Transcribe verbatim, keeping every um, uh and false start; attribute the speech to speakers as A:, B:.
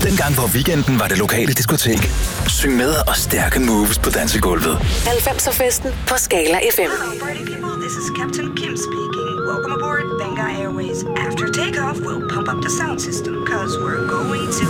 A: Dengang på weekenden var det lokale diskotek. Syng med og stærke moves på dansegulvet.
B: halvfemser festen på Scala F M.
C: Hello, party people. This is Captain Kim speaking. Welcome aboard Benga Airways. After takeoff, we'll pump up the sound system, cause we're going to